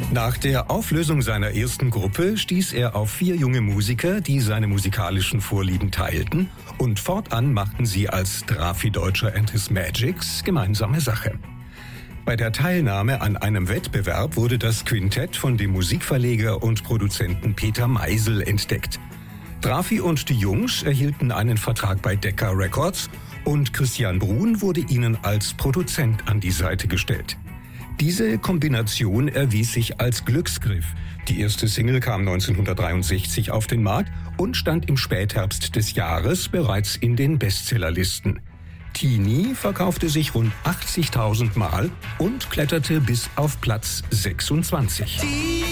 Nach der Auflösung seiner ersten Gruppe stieß er auf 4 junge Musiker, die seine musikalischen Vorlieben teilten, und fortan machten sie als Drafi Deutscher and His Magics gemeinsame Sache. Bei der Teilnahme an einem Wettbewerb wurde das Quintett von dem Musikverleger und Produzenten Peter Meisel entdeckt. Drafi und die Jungs erhielten einen Vertrag bei Decca Records und Christian Bruhn wurde ihnen als Produzent an die Seite gestellt. Diese Kombination erwies sich als Glücksgriff. Die erste Single kam 1963 auf den Markt und stand im Spätherbst des Jahres bereits in den Bestsellerlisten. Teenie verkaufte sich rund 80.000 Mal und kletterte bis auf Platz 26.